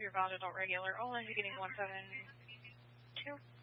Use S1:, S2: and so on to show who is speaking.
S1: your valid adult regular. All lines are getting 172.